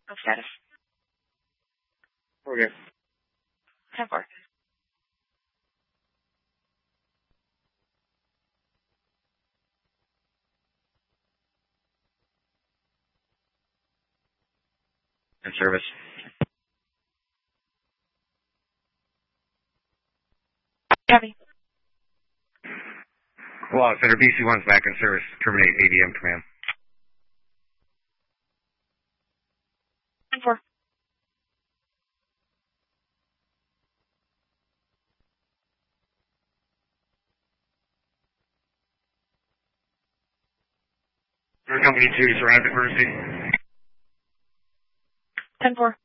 Of status. Okay. 10-4. In service. Copy. Well, Center BC-1's back in service. Terminate ADM command. 10-4. Company 2, surrounded emergency. 10-4.